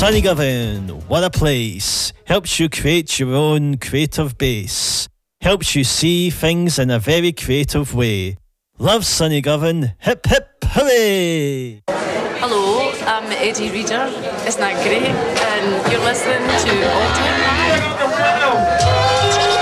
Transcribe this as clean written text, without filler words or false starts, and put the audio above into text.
Sunnygovern, what a place. Helps you create your own creative base. Helps you see things in a very creative way. Love Sunnygovern, hip hip hooray! Hello, I'm Eddie Reader. Isn't that great? And you're listening to All Time